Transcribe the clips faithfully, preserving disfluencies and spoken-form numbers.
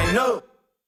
no.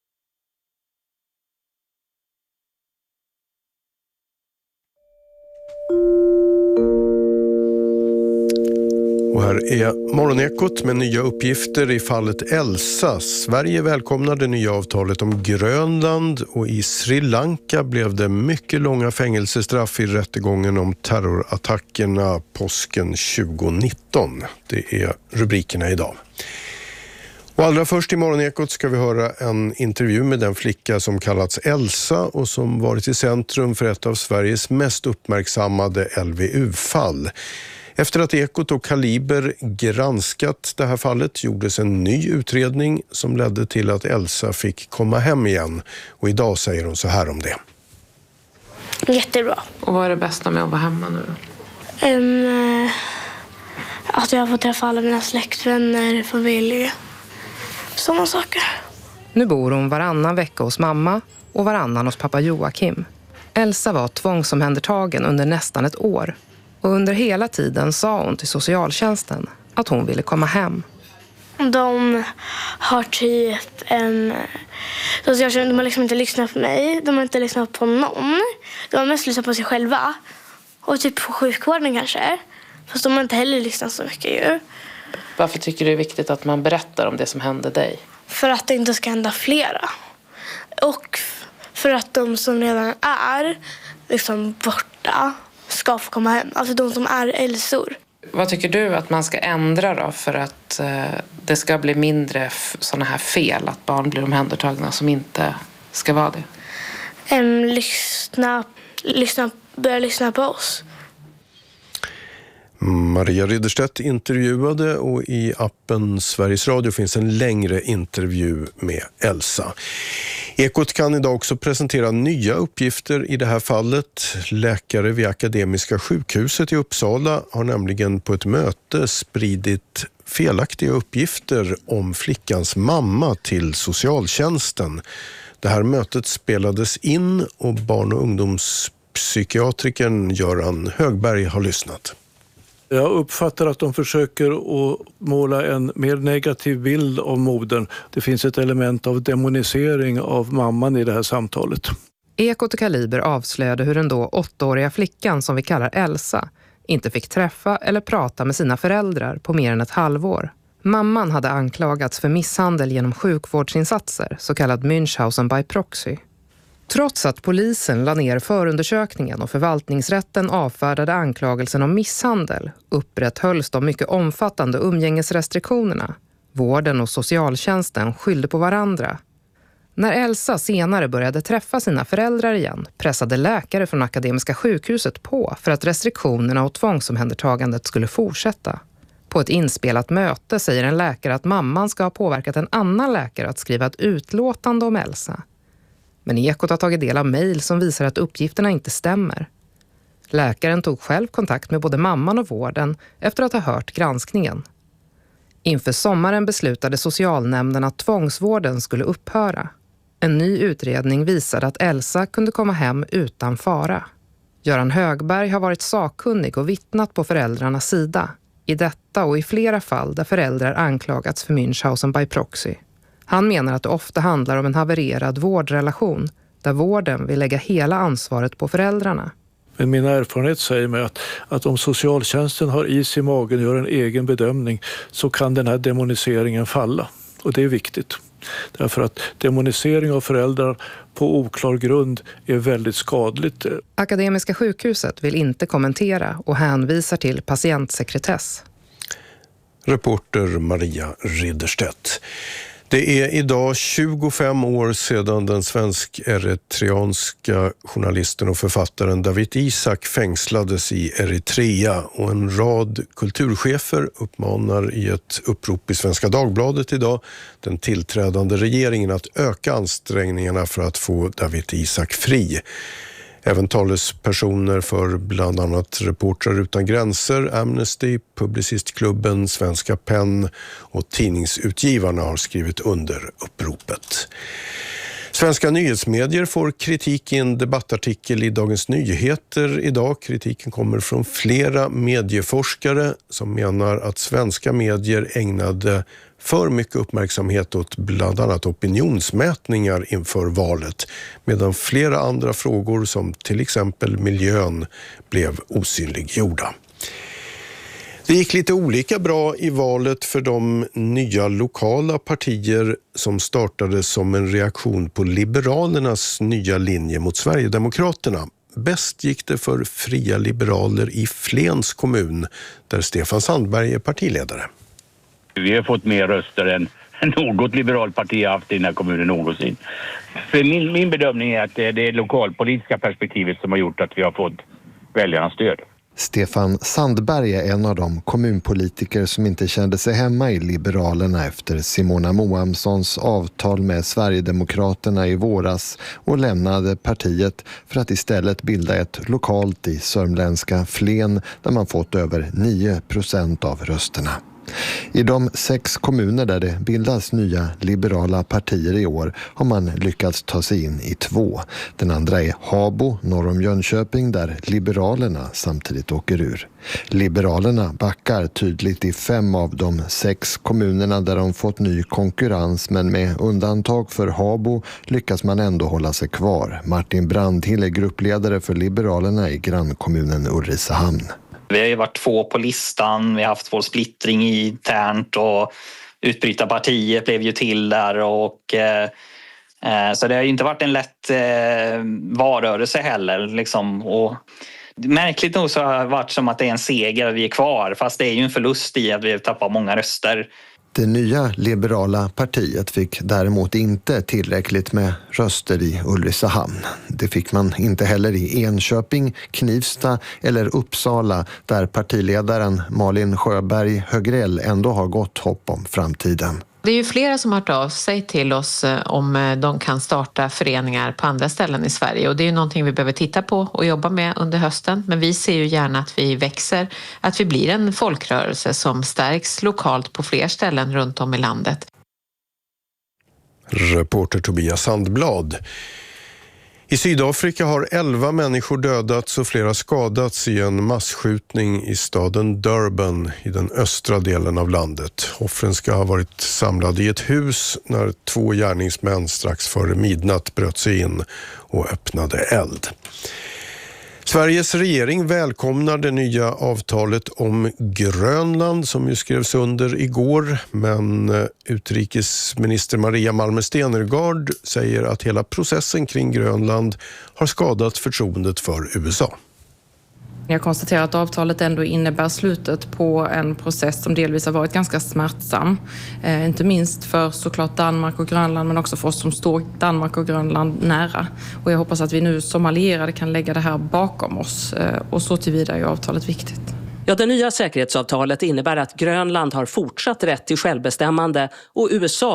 Och här är Morgonekot med nya uppgifter i fallet Elsa. Sverige välkomnar det nya avtalet om Grönland och i Sri Lanka blev det mycket långa fängelsestraff i rättegången om terrorattackerna påsken tjugonitton. Det är rubrikerna idag. Och allra först i Morgonekot ska vi höra en intervju med den flicka som kallats Elsa och som varit i centrum för ett av Sveriges mest uppmärksammade L V U-fall. Efter att Ekot och Kaliber granskat det här fallet gjordes en ny utredning som ledde till att Elsa fick komma hem igen. Och idag säger hon så här om det. Jättebra. Och vad är det bästa med att vara hemma nu då? Um, att jag får träffa alla mina släktvänner, familj. Sådana saker. Nu bor hon varannan vecka hos mamma och varannan hos pappa Joakim. Elsa var tvångsomhändertagen under nästan ett år. Och under hela tiden sa hon till socialtjänsten att hon ville komma hem. De har typ en... Socialtjänsten, de har liksom inte lyssnat på mig. De har inte lyssnat på någon. De har mest lyssnat på sig själva. Och typ på sjukvården kanske. Fast de har inte heller lyssnat så mycket ju. Varför tycker du det är viktigt att man berättar om det som hände dig? För att det inte ska hända flera. Och för att de som redan är liksom borta ska få komma hem. Alltså de som är Elsor. Vad tycker du att man ska ändra då för att eh, det ska bli mindre f- såna här fel? Att barn blir omhändertagna som inte ska vara det? Um, lyssna, lyssna, börja lyssna på oss. Maria Ridderstedt intervjuade och i appen Sveriges Radio finns en längre intervju med Elsa. Ekot kan idag också presentera nya uppgifter i det här fallet. Läkare vid Akademiska sjukhuset i Uppsala har nämligen på ett möte spridit felaktiga uppgifter om flickans mamma till socialtjänsten. Det här mötet spelades in och barn- och ungdomspsykiatrikern Göran Högberg har lyssnat. Jag uppfattar att de försöker att måla en mer negativ bild av modern. Det finns ett element av demonisering av mamman i det här samtalet. Ekot och Kaliber avslöjade hur den då åttaåriga flickan som vi kallar Elsa inte fick träffa eller prata med sina föräldrar på mer än ett halvår. Mamman hade anklagats för misshandel genom sjukvårdsinsatser, så kallad Münchhausen by proxy. Trots att polisen la ner förundersökningen och förvaltningsrätten avfärdade anklagelsen om misshandel upprätthölls de mycket omfattande umgängesrestriktionerna. Vården och socialtjänsten skyllde på varandra. När Elsa senare började träffa sina föräldrar igen pressade läkare från Akademiska sjukhuset på för att restriktionerna och tvångsomhändertagandet skulle fortsätta. På ett inspelat möte säger en läkare att mamman ska ha påverkat en annan läkare att skriva ett utlåtande om Elsa. Men Ekot har tagit del av mejl som visar att uppgifterna inte stämmer. Läkaren tog själv kontakt med både mamman och vården efter att ha hört granskningen. Inför sommaren beslutade socialnämnden att tvångsvården skulle upphöra. En ny utredning visade att Elsa kunde komma hem utan fara. Göran Högberg har varit sakkunnig och vittnat på föräldrarnas sida. I detta och i flera fall där föräldrar anklagats för Münchhausen by proxy. Han menar att det ofta handlar om en havererad vårdrelation där vården vill lägga hela ansvaret på föräldrarna. Men min erfarenhet säger mig att, att om socialtjänsten har is i magen och gör en egen bedömning så kan den här demoniseringen falla. Och det är viktigt. Därför att demonisering av föräldrar på oklar grund är väldigt skadligt. Akademiska sjukhuset vill inte kommentera och hänvisar till patientsekretess. Reporter Maria Ridderstedt. Det är idag tjugofem år sedan den svensk-eritreanska journalisten och författaren Dawit Isaak fängslades i Eritrea och en rad kulturchefer uppmanar i ett upprop i Svenska Dagbladet idag den tillträdande regeringen att öka ansträngningarna för att få Dawit Isaak fri. Även talespersoner för bland annat Reportrar utan gränser, Amnesty, Publicistklubben, Svenska Penn och tidningsutgivarna har skrivit under uppropet. Svenska nyhetsmedier får kritik i en debattartikel i Dagens Nyheter idag. Kritiken kommer från flera medieforskare som menar att svenska medier ägnade för mycket uppmärksamhet åt bland annat opinionsmätningar inför valet, medan flera andra frågor som till exempel miljön blev osynliggjorda. Det gick lite olika bra i valet för de nya lokala partier som startade som en reaktion på Liberalernas nya linje mot Sverigedemokraterna. Bäst gick det för Fria Liberaler i Flens kommun, där Stefan Sandberg är partiledare. Vi har fått mer röster än något liberalt parti har haft i den här kommunen någonsin. För min, min bedömning är att det är det lokalpolitiska perspektivet som har gjort att vi har fått väljarnas stöd. Stefan Sandberg är en av de kommunpolitiker som inte kände sig hemma i Liberalerna efter Simona Moamssons avtal med Sverigedemokraterna i våras och lämnade partiet för att istället bilda ett lokalt i sörmländska Flen där man fått över nio procent av rösterna. I de sex kommuner där det bildas nya liberala partier i år har man lyckats ta sig in i två. Den andra är Habo, norr om Jönköping, där Liberalerna samtidigt åker ur. Liberalerna backar tydligt i fem av de sex kommunerna där de fått ny konkurrens, men med undantag för Habo lyckas man ändå hålla sig kvar. Martin Brandhill är gruppledare för Liberalerna i grannkommunen Ulricehamn. Vi har ju varit två på listan, vi har haft vår splittring internt och utbrytarpartiet blev ju till där och eh, så det har ju inte varit en lätt eh, varörelse heller liksom. Och märkligt nog så har det varit som att det är en seger att vi är kvar, fast det är ju en förlust i att vi tappar många röster. Det nya liberala partiet fick däremot inte tillräckligt med röster i Ulricehamn. Det fick man inte heller i Enköping, Knivsta eller Uppsala, där partiledaren Malin Sjöberg Högrell ändå har gott hopp om framtiden. Det är ju flera som har hört av sig till oss om de kan starta föreningar på andra ställen i Sverige, och det är ju någonting vi behöver titta på och jobba med under hösten. Men vi ser ju gärna att vi växer, att vi blir en folkrörelse som stärks lokalt på fler ställen runt om i landet. Reporter Tobias Sandblad. I Sydafrika har elva människor dödats och flera skadats i en massskjutning i staden Durban i den östra delen av landet. Offren ska ha varit samlade i ett hus när två gärningsmän strax före midnatt bröt sig in och öppnade eld. Sveriges regering välkomnar det nya avtalet om Grönland som ju skrevs under igår, men utrikesminister Maria Malmer Stenergard säger att hela processen kring Grönland har skadat förtroendet för U S A. Jag konstaterar att avtalet ändå innebär slutet på en process som delvis har varit ganska smärtsam. Eh, inte minst för såklart Danmark och Grönland, men också för oss som står Danmark och Grönland nära. Och jag hoppas att vi nu som allierade kan lägga det här bakom oss. Eh, och så tillvida är avtalet viktigt. Ja, det nya säkerhetsavtalet innebär att Grönland har fortsatt rätt till självbestämmande och U S A